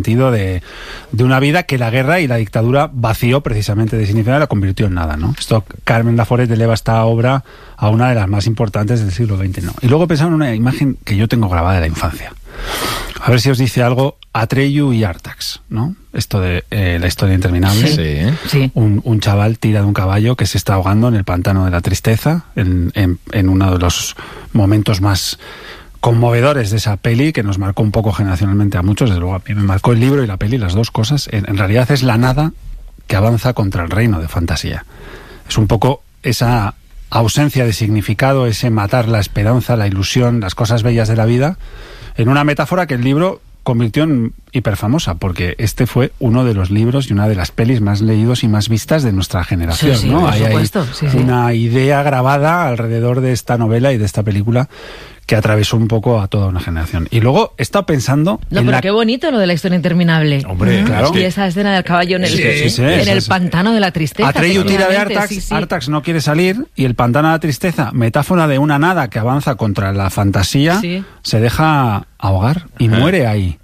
sentido de una vida que la guerra y la dictadura vació precisamente de significado y la convirtió en nada, ¿no? Esto Carmen Laforet eleva esta obra a una de las más importantes del siglo XX, ¿no? Y luego pensaba en una imagen que yo tengo grabada de la infancia. A ver si os dice algo Atreyu y Artax, ¿no? Esto de la historia interminable. Sí. Un chaval tira de un caballo que se está ahogando en el pantano de la tristeza, en uno de los momentos más conmovedores de esa peli, que nos marcó un poco generacionalmente a muchos. Desde luego a mí me marcó el libro y la peli, las dos cosas. En realidad es la nada que avanza contra el reino de fantasía. Es un poco esa ausencia de significado, ese matar la esperanza, la ilusión, las cosas bellas de la vida, en una metáfora que el libro convirtió en hiperfamosa, porque este fue uno de los libros y una de las pelis más leídos y más vistas de nuestra generación, sí, ¿no? Por supuesto. Hay una idea grabada alrededor de esta novela y de esta película que atravesó un poco a toda una generación. Y luego he estado pensando... qué bonito lo de la historia interminable. Hombre, claro. Y esa escena del caballo en el pantano de la tristeza. Atreyu tira de Artax, Artax no quiere salir, y el pantano de la tristeza, metáfora de una nada que avanza contra la fantasía, se deja ahogar y muere ahí.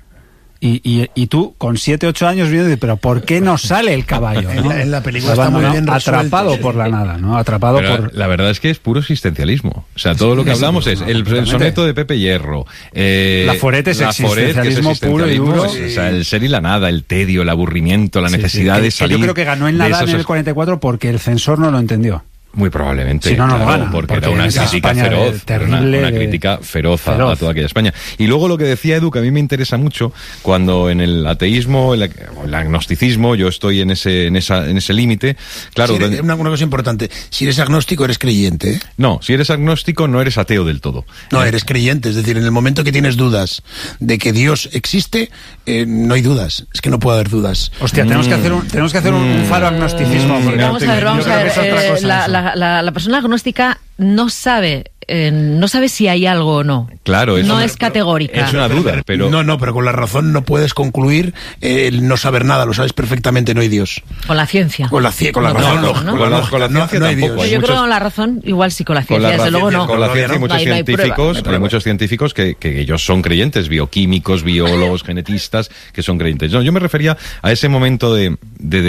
Y tú, con 7, 8 años, viendo, pero ¿por qué no sale el caballo, ¿no? En la película está muy bien resuelto. Atrapado por la nada, ¿no? Atrapado por... La verdad es que es puro existencialismo. O sea, todo lo que hablamos es el soneto de Pepe Hierro. Laforet es existencialismo puro y duro. O sea, el ser y la nada, el tedio, el aburrimiento, la necesidad de salir. Yo creo que ganó en Nadal en el 44 porque el censor no lo entendió. Muy probablemente. Si no, no lo gana, porque era una crítica feroz. Terrible, una crítica feroz a toda aquella España. Y luego lo que decía Edu, que a mí me interesa mucho, cuando en el ateísmo, el agnosticismo, yo estoy en ese límite. Claro, una cosa importante, si eres agnóstico eres creyente, ¿eh? No, si eres agnóstico no eres ateo del todo. No, eres creyente, es decir, en el momento que tienes dudas de que Dios existe, no hay dudas, es que no puede haber dudas. Hostia, tenemos que hacer un faro agnosticismo. Vamos a ver, la persona agnóstica no sabe si hay algo o no. Claro, no es categórica. Es una duda, pero... No, pero con la razón no puedes concluir el no saber nada, lo sabes perfectamente, no hay Dios. Con la ciencia. Con la ciencia con la ciencia tampoco. Yo creo que con la razón igual sí, con la ciencia, desde luego no. Con la ciencia hay muchos científicos que ellos son creyentes, bioquímicos, biólogos, genetistas, que son creyentes. No, yo me refería a ese momento en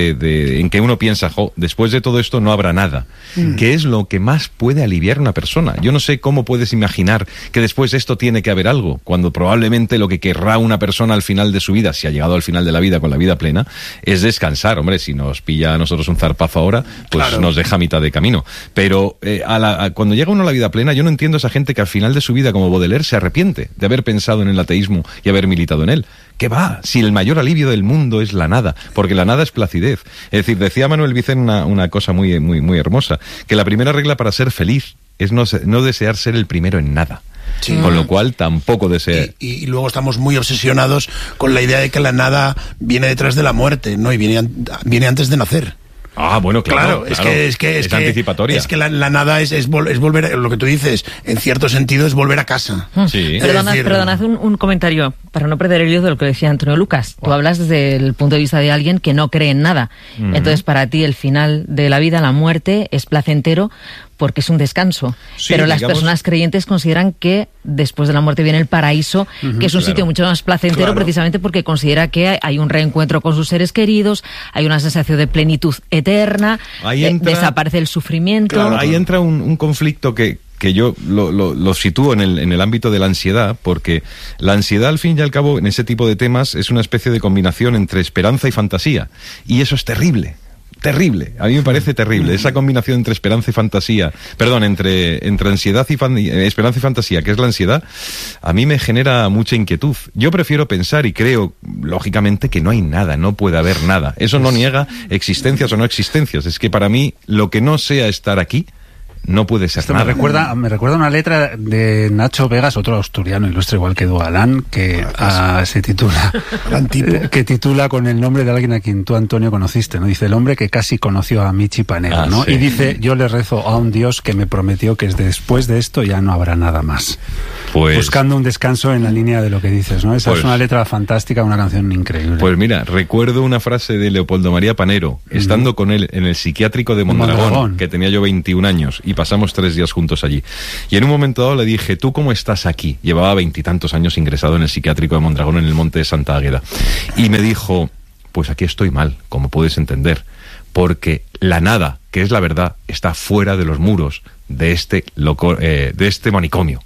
que uno piensa, después de todo esto no habrá nada. ¿Qué es lo que más puede aliviar una persona? Yo no sé cómo puedes imaginar que después de esto tiene que haber algo, cuando probablemente lo que querrá una persona al final de su vida, si ha llegado al final de la vida con la vida plena, es descansar. Hombre, si nos pilla a nosotros un zarpazo ahora, pues claro, nos deja a mitad de camino. Pero cuando llega uno a la vida plena, yo no entiendo a esa gente que al final de su vida, como Baudelaire, se arrepiente de haber pensado en el ateísmo y haber militado en él. ¿Qué va? Si el mayor alivio del mundo es la nada, porque la nada es placidez. Es decir, decía Manuel Vicent una cosa muy, muy, muy hermosa, que la primera regla para ser feliz es no desear ser el primero en nada. Sí. Con lo cual tampoco desea... Y luego estamos muy obsesionados con la idea de que la nada viene detrás de la muerte, ¿no? Y viene antes de nacer. Ah, bueno, claro. Es que anticipatoria. Es que la nada es volver, lo que tú dices, en cierto sentido es volver a casa. Sí. Perdonad un comentario, para no perder el hilo de lo que decía Antonio Lucas. Tú hablas desde el punto de vista de alguien que no cree en nada. Entonces, para ti, el final de la vida, la muerte, es placentero porque es un descanso. Sí, pero las personas creyentes consideran que después de la muerte viene el paraíso, que es un sitio mucho más placentero, precisamente porque considera que hay un reencuentro con sus seres queridos, hay una sensación de plenitud eterna, desaparece el sufrimiento. Claro, ahí entra un conflicto que yo lo sitúo en el ámbito de la ansiedad, porque la ansiedad, al fin y al cabo, en ese tipo de temas, es una especie de combinación entre esperanza y fantasía. Y eso es terrible. Terrible, a mí me parece terrible esa combinación entre esperanza y fantasía, entre ansiedad y esperanza y fantasía, que es la ansiedad. A mí me genera mucha inquietud. Yo prefiero pensar y creo, lógicamente, que no hay nada, no puede haber nada. Eso no niega existencias o no existencias. Es que para mí, lo que no sea estar aquí, no puede ser nada. Me recuerda una letra de Nacho Vegas, otro asturiano ilustre igual que Edu Galán, que se titula que titula con el nombre de alguien a quien tú, Antonio, conociste, ¿no? Dice: el hombre que casi conoció a Michi Panero, ¿no? Sí. Y dice: yo le rezo a un Dios que me prometió que después de esto ya no habrá nada más. Pues, buscando un descanso en la línea de lo que dices, ¿no? Esa pues, es una letra fantástica, una canción increíble. Pues mira, recuerdo una frase de Leopoldo María Panero, estando con él en el psiquiátrico de Mondragón, que tenía yo 21 años, y pasamos 3 días juntos allí. Y en un momento dado le dije, ¿tú cómo estás aquí? Llevaba 20 y tantos años ingresado en el psiquiátrico de Mondragón, en el monte de Santa Águeda. Y me dijo, pues aquí estoy mal, como puedes entender, porque la nada, que es la verdad, está fuera de los muros de este manicomio.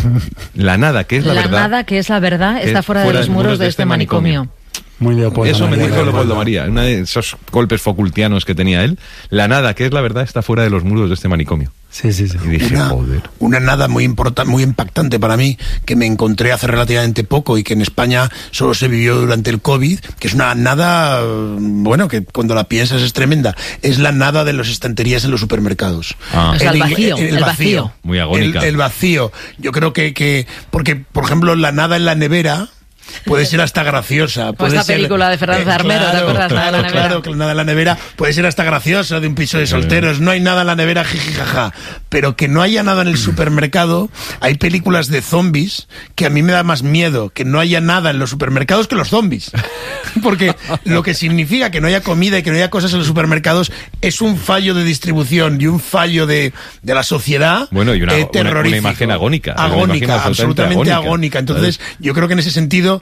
La nada, que es la verdad. La nada, que es la verdad, está fuera de los muros de este manicomio. Muy Leopoldo Eso María, me dijo Leopoldo María, uno de esos golpes Foucaultianos que tenía él. La nada, que es la verdad, está fuera de los muros de este manicomio. Sí. Y dije, joder. Una nada muy importante, muy impactante para mí, que me encontré hace relativamente poco y que en España solo se vivió durante el COVID, que es una nada, bueno, que cuando la piensas es tremenda. Es la nada de las estanterías en los supermercados. O sea, el vacío. Muy agónica. El vacío. Yo creo que porque, por ejemplo, la nada en la nevera puede ser hasta graciosa. Pues la película de Fernández Armero, ¿te acuerdas? Claro, que nada en la nevera puede ser hasta graciosa, de un piso de solteros. No hay nada en la nevera, jijijaja. Pero que no haya nada en el supermercado. Hay películas de zombies que a mí me da más miedo que no haya nada en los supermercados que los zombies. Porque lo que significa que no haya comida y que no haya cosas en los supermercados es un fallo de distribución y un fallo de la sociedad. Bueno, y una imagen agónica. Agónica, absolutamente agónica. Entonces, yo creo que en ese sentido,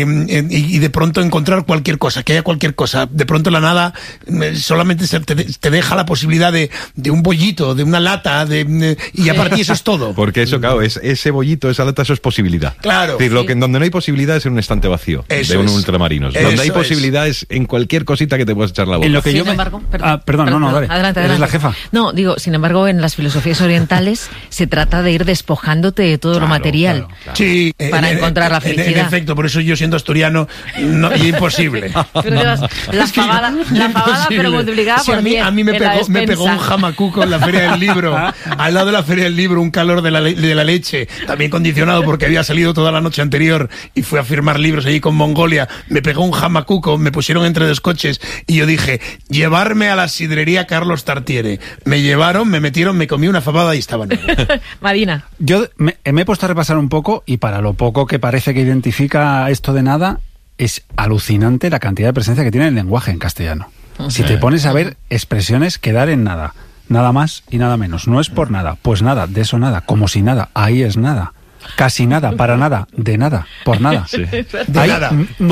y de pronto encontrar cualquier cosa, que haya cualquier cosa, de pronto la nada solamente te deja la posibilidad de un bollito, de una lata, y a partir de eso es todo. Porque eso, claro, ese bollito, esa lata, eso es posibilidad. Claro. Es decir, lo que donde no hay posibilidad es en un estante vacío, eso de un es. ultramarinos. Eso Donde hay es. posibilidad es en cualquier cosita que te puedas echar la boca. En lo que Sin yo embargo, dale. Adelante. Eres la jefa. No, digo, sin embargo, en las filosofías orientales se trata de ir despojándote de todo lo material. Claro. Sí, Para encontrar la felicidad. En efecto, por eso yo siendo asturiano, imposible. Pero la fabada, pero multiplicada Sí, por 10 a mí me en la pegó un despensa. jamacuco en la Feria del Libro. Al lado de la Feria del Libro, un calor de la leche, también condicionado porque había salido toda la noche anterior y fui a firmar libros allí con Mongolia. Me pegó un jamacuco, me pusieron entre dos coches y yo dije, llevarme a la sidrería Carlos Tartiere. Me llevaron, me metieron, me comí una fabada y estaba nuevo. Marina. Yo me he puesto a repasar un poco y para lo poco que parece que identifica esto de nada, es alucinante la cantidad de presencia que tiene el lenguaje en castellano. Si te pones a ver expresiones que dar en nada, nada más y nada menos. No es por nada, pues nada, de eso nada, como si nada, ahí es nada. Casi nada, para nada, de nada, por nada. Sí. De Hay nada.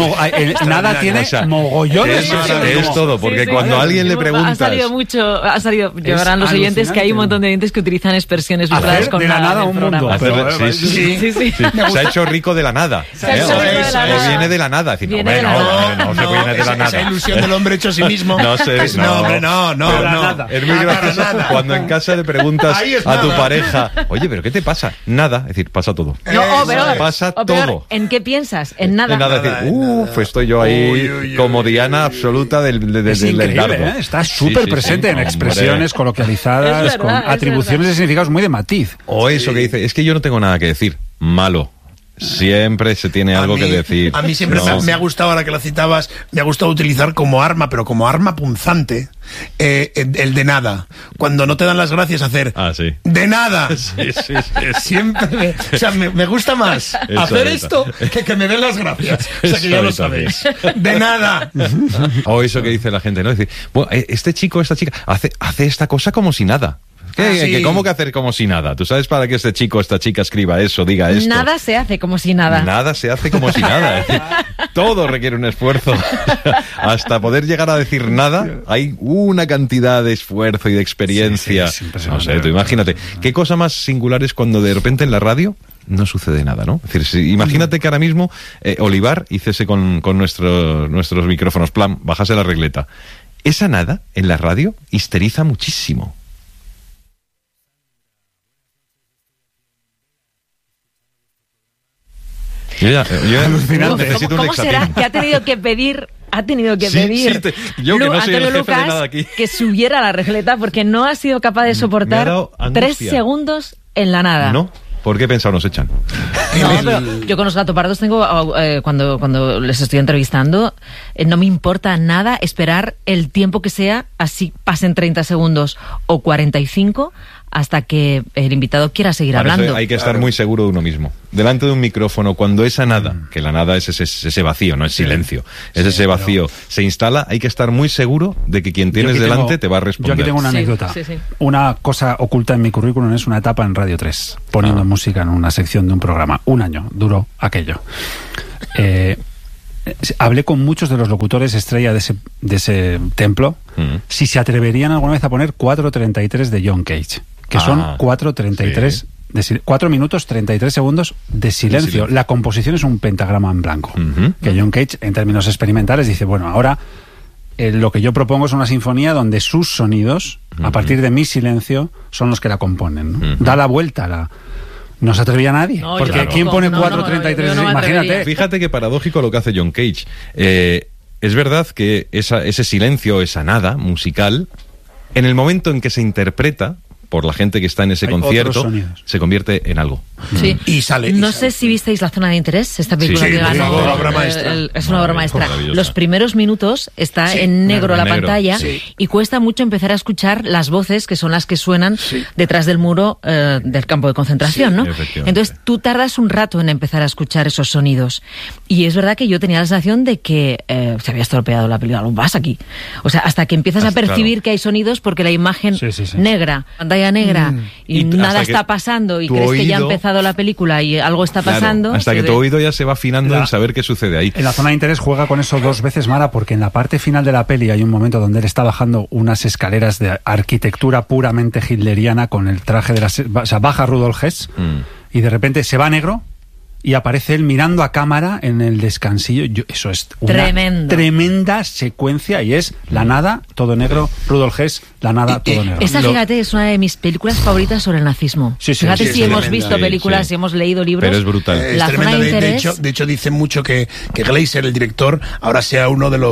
nada tiene O sea, mogollones. es todo, porque cuando a alguien le preguntas... Ha salido, llevarán los oyentes que hay un montón de oyentes que utilizan expresiones vinculadas con de la nada en el un programa. mundo. Sí. Se ha hecho rico de la nada. Se ha hecho rico de la O nada. viene de la nada. Decir, Viene hombre, de la nada. no se viene de la esa nada. ilusión del hombre hecho a sí mismo. No sé, No, hombre, no. Es muy gracioso Nada. cuando en casa le preguntas Ahí es a tu nada. pareja, oye, ¿pero qué te pasa? Nada, es decir, pasa todo. No, pero Pasa o peor, todo. ¿en qué piensas? En nada. En nada, decir, Nada. estoy yo ahí Uy, como Diana absoluta del Es increíble, dardo. ¿eh? Está súper presente en hombre. expresiones coloquializadas, Es verdad, con es atribuciones verdad. de significados muy de matiz. O eso que dice, es que yo no tengo nada que decir. Malo. Siempre se tiene algo que decir. A mí siempre No. me ha gustado, ahora que la citabas, me ha gustado utilizar como arma, pero como arma punzante, el de nada. Cuando no te dan las gracias, hacer Ah, sí. de nada. Sí. Siempre me gusta más hacer esto que me den las gracias. O sea que ya lo Eso sabéis. De nada. O eso que dice la gente, ¿no? Decir, bueno, este chico, esta chica, hace esta cosa como si nada. Sí. ¿Cómo que hacer como si nada? ¿Tú sabes para qué este chico, esta chica escriba eso, diga esto? Nada se hace como si nada. Nada se hace como si nada. Es decir, todo requiere un esfuerzo. Hasta poder llegar a decir nada, hay una cantidad de esfuerzo y de experiencia. Sí, es impresionante. No sé, tú imagínate. ¿Qué cosa más singular es cuando de repente en la radio no sucede nada, ¿no? Es decir, imagínate que ahora mismo Olivar hiciese con nuestros micrófonos, plan, bajase la regleta. Esa nada en la radio histeriza muchísimo. Yo necesito un ¿Cómo será Lexatin. que ha tenido que pedir? Yo que no soy el Antonio jefe de Lucas, nada aquí. que subiera a la regleta porque no ha sido capaz de soportar dado 3 angustia. segundos en la nada. ¿No? ¿Por qué pensado nos echan? No, pero yo con los gatopardos tengo, cuando les estoy entrevistando, no me importa nada esperar el tiempo que sea, así pasen 30 segundos o 45, hasta que el invitado quiera seguir hablando. Hay que estar muy seguro de uno mismo. Delante de un micrófono, cuando esa nada, que la nada es ese vacío, no es silencio, es ese vacío, se instala, hay que estar muy seguro de que quien tienes delante te va a responder. Yo aquí tengo una anécdota. Una cosa oculta en mi currículum es una etapa en Radio 3, poniendo música en una sección de un programa. 1 año duró aquello. Hablé con muchos de los locutores estrella de ese templo si se atreverían alguna vez a poner 4:33 de John Cage, que son 4:33 4 minutos 33 segundos de silencio. La composición es un pentagrama en blanco, que John Cage, en términos experimentales, dice, bueno, ahora lo que yo propongo es una sinfonía donde sus sonidos, a partir de mi silencio, son los que la componen, ¿no? Da la vuelta no se atrevía nadie, porque ¿quién pone 4:33? Imagínate. Fíjate qué paradójico lo que hace John Cage. Es verdad que ese silencio, esa nada musical, en el momento en que se interpreta por la gente que está en ese concierto, se convierte en algo. Sí. Y sale. No sé si visteis La Zona de Interés, esta película que ganó. Es una obra maestra. Es una obra maestra. Los primeros minutos está en negro la pantalla y cuesta mucho empezar a escuchar las voces que son las que suenan detrás del muro del campo de concentración, ¿no? Entonces tú tardas un rato en empezar a escuchar esos sonidos. Y es verdad que yo tenía la sensación de que se había estropeado la película. ¿Lo vas aquí? O sea, hasta que empiezas a percibir que hay sonidos porque la imagen negra, pantalla negra, y nada está pasando y crees que ya ha empezado la película y algo está pasando. Hasta que tu oído ya se va afinando en saber qué sucede ahí. En La Zona de Interés juega con eso 2 veces, Mara, porque en la parte final de la peli hay un momento donde él está bajando unas escaleras de arquitectura puramente hitleriana con el traje de o sea, baja Rudolf Hess y de repente se va a negro y aparece él mirando a cámara en el descansillo. Eso es una tremenda secuencia y es la nada, todo negro, Rudolf Hess, la nada, todo negro. Esa, fíjate, es una de mis películas favoritas sobre el nazismo. Fíjate si hemos visto películas, si hemos leído libros. Pero es brutal. La Zona de Interés. De hecho, dice mucho que Glazer, el director, ahora sea uno de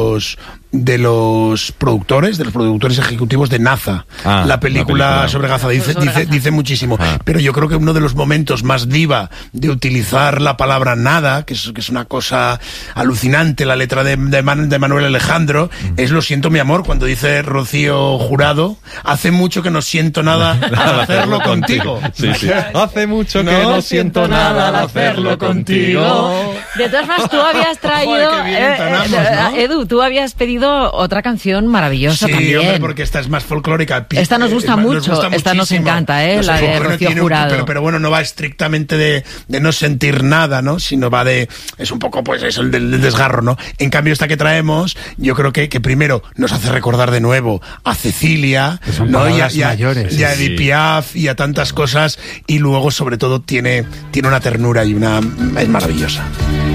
los productores ejecutivos de Naza, la película sobre Gaza. Dice muchísimo. Pero yo creo que uno de los momentos más diva de utilizar la palabra nada, que es una cosa alucinante, la letra de Manuel Alejandro, es Lo siento mi amor, cuando dice Rocío Jurado, hace mucho que no siento nada al hacerlo contigo. Hace mucho que no siento nada al hacerlo contigo. De todas formas, tú habías traído, Edu, tú habías pedido otra canción maravillosa también. Hombre, porque esta es más folclórica. Esta nos gusta mucho, esta nos encanta, la de Rocío Jurado. Pero bueno, no va estrictamente de no sentir nada, ¿no? Sino va es un poco, pues eso, el del desgarro, ¿no? En cambio, esta que traemos, yo creo que primero nos hace recordar de nuevo a Cecilia, ¿no? Y a Edith Piaf y a tantas cosas, y luego, sobre todo, tiene una ternura y es maravillosa.